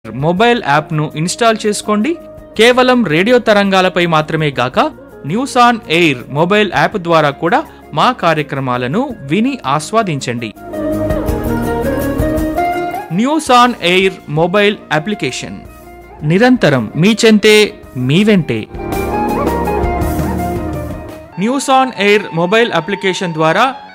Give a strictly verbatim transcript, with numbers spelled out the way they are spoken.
Mobile యాప్ను install చేసుకోండి. కేవలం రేడియో తరంగాలపై మాత్రమే గాక news on air mobile app ద్వారా కూడా మా కార్యక్రమాలను విని ఆస్వాదించండి. News on air mobile application నిరంతరం మీ చెంతే మీ వెంటే. News on air mobile application ద్వారా